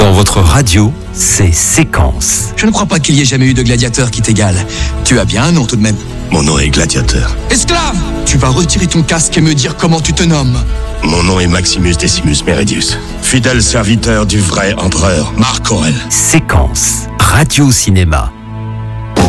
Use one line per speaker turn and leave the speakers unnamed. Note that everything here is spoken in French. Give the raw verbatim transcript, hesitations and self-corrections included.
Dans votre radio, c'est Séquence.
Je ne crois pas qu'il y ait jamais eu de gladiateur qui t'égale. Tu as bien un nom tout de même.
Mon nom est Gladiateur.
Esclave! Tu vas retirer ton casque et me dire comment tu te nommes.
Mon nom est Maximus Decimus Meridius, fidèle serviteur du vrai empereur Marc Aurèle.
Séquence, radio cinéma.